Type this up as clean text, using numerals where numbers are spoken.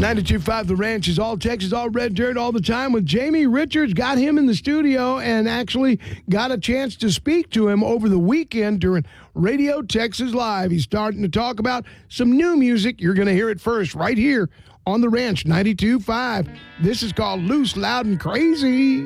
92.5 The Ranch is all Texas, all red dirt, all the time with Jamie Richards. Got him in the studio and actually got a chance to speak to him over the weekend during Radio Texas Live. He's starting to talk about some new music. You're going to hear it first right here on The Ranch 92.5. This is called Loose, Loud, and Crazy.